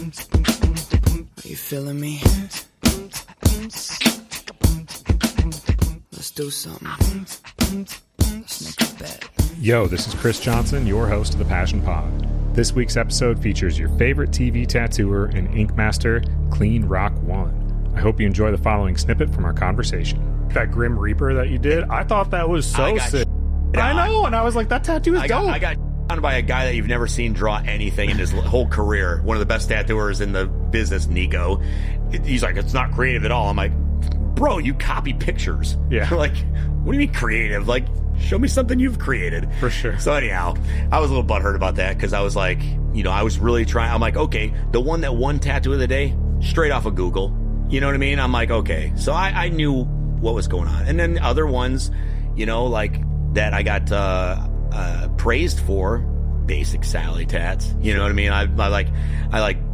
Are you feeling me? Let's do something. Let's make a bet. Yo, this is Chris Johnson, your host of The Passion Pod. This week's episode features your favorite TV tattooer and ink master, Clean Rock One. I hope you enjoy the following snippet from our conversation. That Grim Reaper that you did, I thought that was so sick. I know, and I was like, that tattoo is dope. I got by a guy that you've never seen draw anything in his whole career. One of the best tattooers in the business, Nico. He's like, it's not creative at all. I'm like, bro, you copy pictures. Yeah. Like, what do you mean creative? Like, show me something you've created. For sure. So anyhow, I was a little butthurt about that because I was like, I was really trying. I'm like, okay, the one that won tattoo of the day, straight off of Google. You know what I mean? I'm like, okay. So I knew what was going on. And then other ones, like that I got praised for, basic Sally tats. You know what I mean? I like